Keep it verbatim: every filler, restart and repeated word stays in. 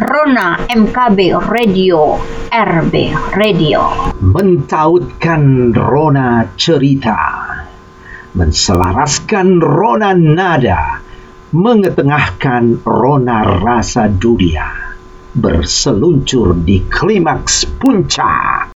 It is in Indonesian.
Rona M K B Radio, R B Radio. Mentautkan rona cerita, menselaraskan rona nada, mengetengahkan rona rasa dunia, berseluncur di klimaks puncak.